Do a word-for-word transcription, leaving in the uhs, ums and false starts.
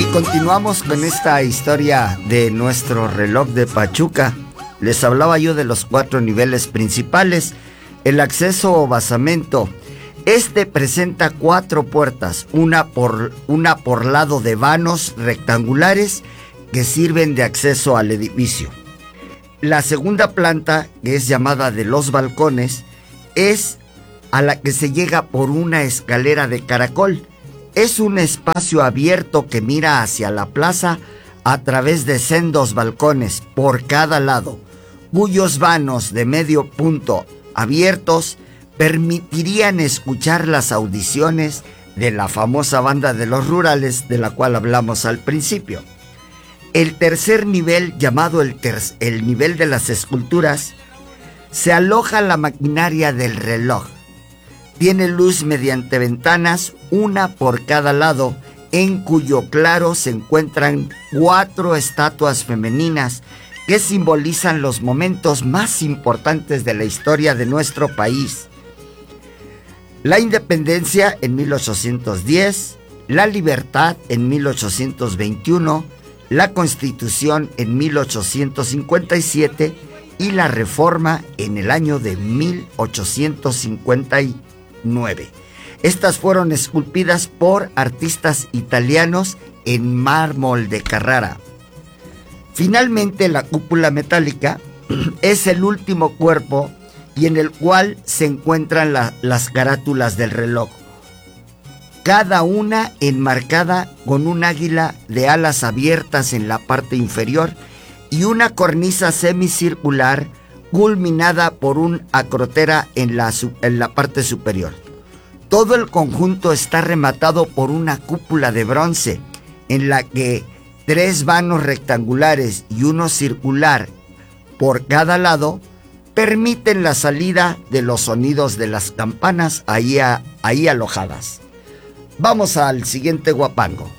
Continuamos con esta historia de nuestro reloj de Pachuca. Les hablaba yo de los cuatro niveles principales. El acceso o basamento. Este presenta cuatro puertas, una por, una por lado de vanos rectangulares que sirven de acceso al edificio. La segunda planta, que es llamada de los balcones, es a la que se llega por una escalera de caracol. Es un espacio abierto que mira hacia la plaza a través de sendos balcones por cada lado, cuyos vanos de medio punto abiertos permitirían escuchar las audiciones de la famosa banda de los rurales de la cual hablamos al principio. El tercer nivel, llamado el, ter- el nivel de las esculturas, se aloja la maquinaria del reloj. Tiene luz mediante ventanas, una por cada lado, en cuyo claro se encuentran cuatro estatuas femeninas que simbolizan los momentos más importantes de la historia de nuestro país. La independencia en mil ochocientos diez, la libertad en mil ochocientos veintiuno, la Constitución en mil ochocientos cincuenta y siete y la Reforma en el año de mil ochocientos cincuenta y nueve. Estas fueron esculpidas por artistas italianos en mármol de Carrara. Finalmente, la cúpula metálica es el último cuerpo y en el cual se encuentran la, las carátulas del reloj, cada una enmarcada con un águila de alas abiertas en la parte inferior y una cornisa semicircular culminada por un acrotera en la, en la parte superior. Todo el conjunto está rematado por una cúpula de bronce, en la que tres vanos rectangulares y uno circular por cada lado permiten la salida de los sonidos de las campanas ahí, a, ahí alojadas. Vamos al siguiente guapango.